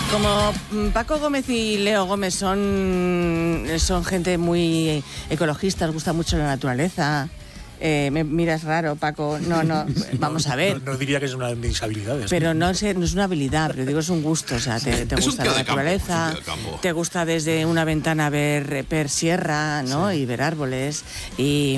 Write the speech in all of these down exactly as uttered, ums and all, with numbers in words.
Como Paco Gómez y Leo Gómez son, son gente muy ecologista, les gusta mucho la naturaleza. Eh, me miras raro, Paco. No, no, vamos a ver. No, no diría que es una de mis habilidades. Pero no es, no es una habilidad, pero digo, es un gusto. O sea, te, te gusta la naturaleza, campo, te gusta desde una ventana ver, ver sierra, ¿no? Sí. Y ver árboles. Y,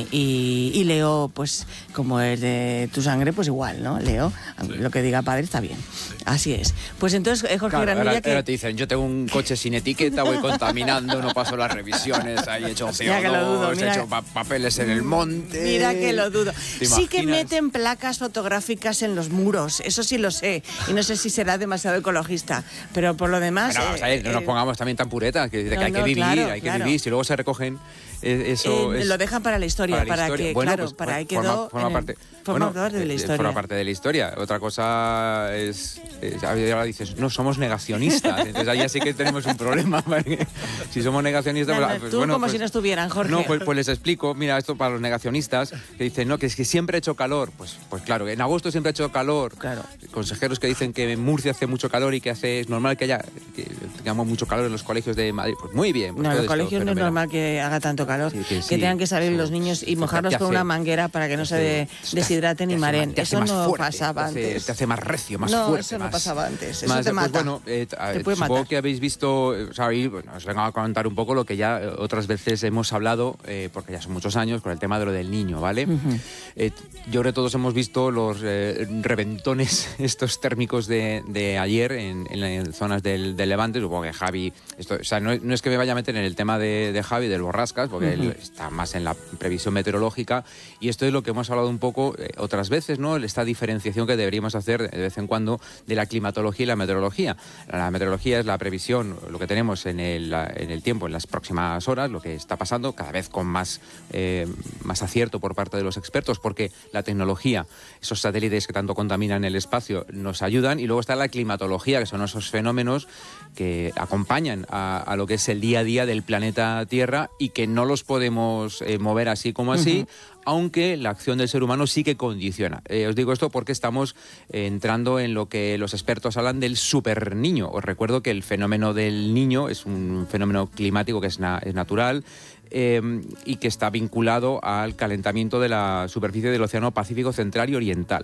y, y Leo, pues, como es de tu sangre, pues igual, ¿no? Leo, sí. Lo que diga padre está bien. Así es. Pues entonces, Jorge claro, Granilla... Ahora, que... ahora te dicen, yo tengo un coche sin etiqueta, voy contaminando, no paso las revisiones, ahí he hecho C O dos, he hecho pa papeles en el monte... Mira que lo dudo. Sí que meten placas fotográficas en los muros, eso sí lo sé. Y no sé si será demasiado ecologista, pero por lo demás... Bueno, vamos a ver, no nos pongamos también tan puretas, que, no, que hay no, que vivir, claro, hay que claro. vivir. Si luego se recogen... Eso eh, es, lo dejan para la historia, para, la para historia. que, bueno, claro, pues, para ahí quedó... Forma, forma, el, parte, forma bueno, parte de la historia. Forma parte de la historia. Otra cosa es... es ahora dices, no, somos negacionistas. Entonces ahí ya sí que tenemos un problema. Porque si somos negacionistas... No, no, pues, tú bueno, como pues, si no estuvieran, Jorge. No, pues, pues les explico. Mira, esto para los negacionistas, que dicen, no, que es que siempre ha hecho calor. Pues, pues claro, en agosto siempre ha hecho calor. Claro. Consejeros que dicen que en Murcia hace mucho calor y que hace es normal que haya que tengamos mucho calor en los colegios de Madrid. Pues muy bien. Pues no, en los colegios no es normal que haga tanto calor. Sí, que, sí, que tengan que salir sí, los niños y mojarlos hace, con una manguera para que no se de, deshidraten y mareen. Eso no fuerte, pasaba te hace, antes. Te hace más recio, más no, fuerte. Eso más, no pasaba antes. Eso más, te pues, mata. Bueno, eh, te supongo matar. que habéis visto, o sea, bueno, os vengo a contar un poco lo que ya otras veces hemos hablado, eh, porque ya son muchos años, con el tema de lo del niño, ¿vale? Uh-huh. eh, yo creo que todos hemos visto los eh, reventones estos térmicos de, de ayer en, en, en zonas del, del Levante. Supongo que Javi, esto, o sea, no, no es que me vaya a meter en el tema de, de Javi, del Borrascas, porque uh-huh. él está más en la previsión meteorológica, y esto es lo que hemos hablado un poco eh, otras veces, ¿no? Esta diferenciación que deberíamos hacer de vez en cuando de la climatología y la meteorología. La meteorología es la previsión, lo que tenemos en el, en el tiempo, en las próximas horas, lo que está pasando, cada vez con más, eh, más acierto por parte de los expertos, porque la tecnología, esos satélites que tanto contaminan el espacio, nos ayudan, y luego está la climatología, que son esos fenómenos que acompañan a, a lo que es el día a día del planeta Tierra y que no los podemos eh, mover así como así, uh-huh. aunque la acción del ser humano sí que condiciona. Eh, os digo esto porque estamos eh, entrando en lo que los expertos hablan del superniño. Os recuerdo que el fenómeno del niño es un fenómeno climático que es, na es natural, Eh, y que está vinculado al calentamiento de la superficie del Océano Pacífico Central y Oriental.